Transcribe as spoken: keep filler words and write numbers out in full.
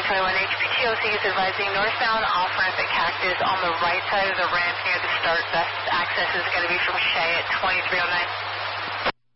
twenty-one H P T O C is advising northbound off-ramp at Cactus on the right side of the ramp near the start. Best access is going to be from Shea at twenty-three oh nine.